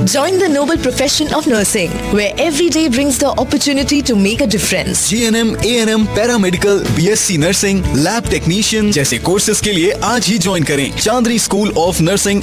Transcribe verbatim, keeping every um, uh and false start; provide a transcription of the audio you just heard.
Join the noble profession of nursing, where every day brings the opportunity to make a difference. G N M, A N M, paramedical, B S C nursing, lab technician जैसे courses के लिए आज ही join करें चांदनी school of nursing